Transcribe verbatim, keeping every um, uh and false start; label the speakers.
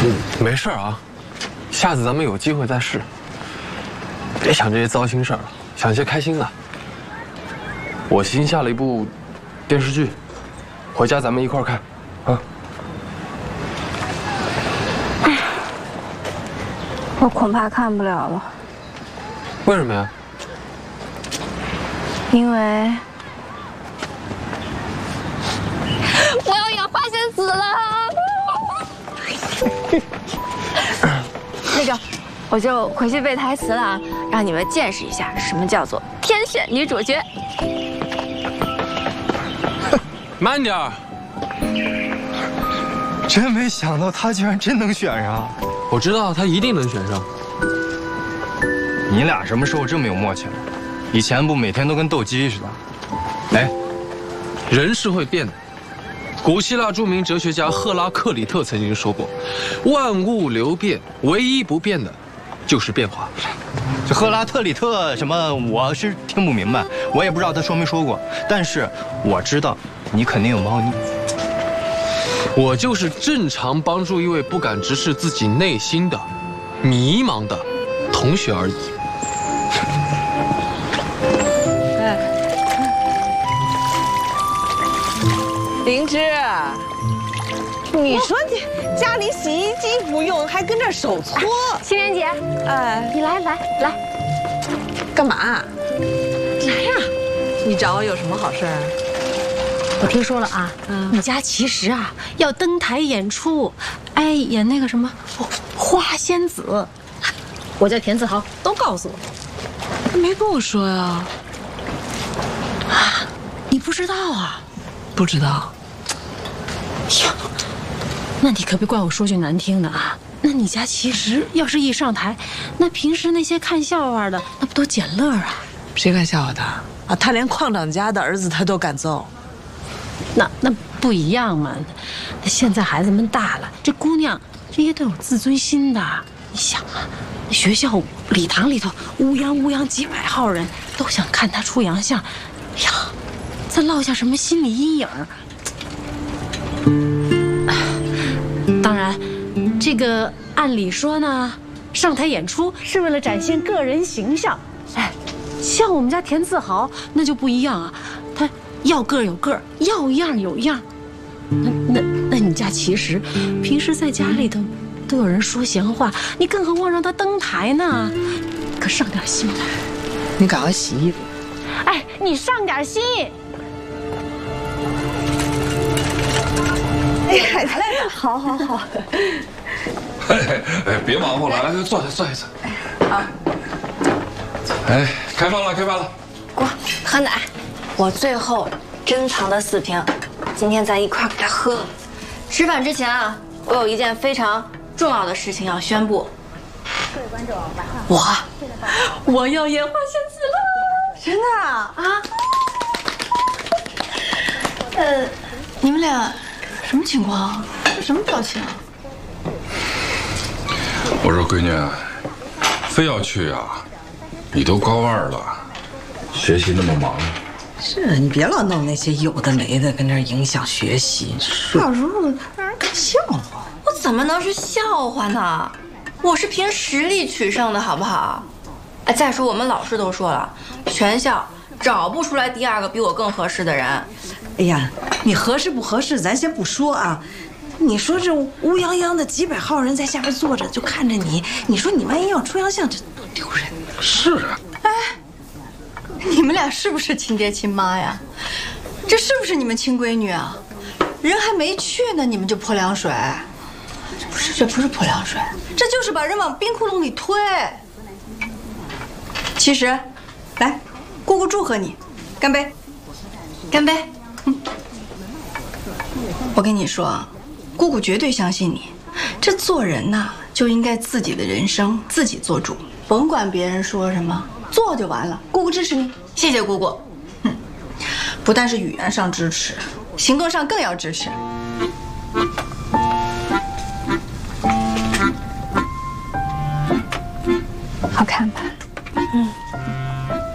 Speaker 1: 嗯，没事啊，下次咱们有机会再试。别想这些糟心事儿了，想些开心的。我新下了一部电视剧，回家咱们一块儿看，啊。
Speaker 2: 我恐怕看不了了。
Speaker 1: 为什么呀？
Speaker 2: 因为我要演花仙子了。那个，我就回去背台词了啊，让你们见识一下什么叫做天选女主角。
Speaker 1: 慢点儿！
Speaker 3: 真没想到他居然真能选上。
Speaker 1: 我知道他一定能选上。
Speaker 3: 你俩什么时候这么有默契了？以前不每天都跟斗鸡似的？
Speaker 1: 哎，人是会变的。古希腊著名哲学家赫拉克里特曾经说过：“万物流变，唯一不变的，就是变化。”
Speaker 3: 这赫拉特里特什么，我是听不明白，我也不知道他说没说过。但是我知道，你肯定有猫腻。
Speaker 1: 我就是正常帮助一位不敢直视自己内心的、迷茫的同学而已。
Speaker 4: 灵芝，你说你家里洗衣机不用，还跟这儿手搓。
Speaker 2: 青莲姐，
Speaker 4: 哎，
Speaker 2: 你来来来，
Speaker 4: 干嘛？来呀！你找我有什么好事儿？
Speaker 5: 我听说了啊，嗯、你家其实啊要登台演出，哎，演那个什么花仙子。我叫田子豪，都告诉我。
Speaker 4: 没跟我说呀。
Speaker 5: 啊，你不知道啊？
Speaker 4: 不知道。
Speaker 5: 哟，那你可别怪我说句难听的啊。那你家其实要是一上台，那平时那些看笑话的，那不都捡乐啊？
Speaker 4: 谁看笑话的啊？他连矿长家的儿子他都敢揍。
Speaker 5: 那那不一样嘛。那现在孩子们大了，这姑娘这些都有自尊心的。你想啊，学校礼堂里头乌泱乌泱几百号人都想看她出洋相，哎呀，再落下什么心理阴影？当然，这个按理说呢，上台演出是为了展现个人形象。哎，像我们家田自豪那就不一样啊，他要个有个，要样有样。那那那你家其实平时在家里头都有人说闲话，你更何况让他登台呢？可上点心来。
Speaker 4: 你赶快洗衣服。
Speaker 5: 哎，你上点心。
Speaker 4: 哎呀，来来，好好好。
Speaker 6: 哎哎，别忙活了，来来，坐下坐下坐下。好。哎，开饭了，开饭了。
Speaker 2: 给我喝奶。我最后珍藏的四瓶，今天咱一块给它喝了。吃饭之前啊，我有一件非常重要的事情要宣布。各位观众，晚上好。我我要演花仙子了。真的啊？啊？呃，你们俩什么情况？这什么表情啊？
Speaker 6: 我说闺女，非要去啊？你都高二了，学习那么忙。
Speaker 4: 是你别老弄那些有的没的，跟这儿影响学习，到时候让人看笑话。
Speaker 2: 我怎么能是笑话呢？我是凭实力取胜的，好不好？哎，再说我们老师都说了，全校找不出来第二个比我更合适的人。
Speaker 4: 哎呀，你合适不合适，咱先不说啊。你说这乌泱泱的几百号人在下边坐着，就看着你，你说你万一要出洋相，这多丢人！
Speaker 6: 是啊。
Speaker 2: 哎，你们俩是不是亲爹亲妈呀？这是不是你们亲闺女啊？人还没去呢，你们就泼凉水？这不是，这不是泼凉水，这就是把人往冰窟窿里推。其实，来，姑姑祝贺你，干杯！干杯！嗯，我跟你说啊，姑姑绝对相信你。这做人呐，就应该自己的人生自己做主，甭管别人说什么，做就完了。姑姑支持你，谢谢姑姑。嗯，不但是语言上支持，行动上更要支持。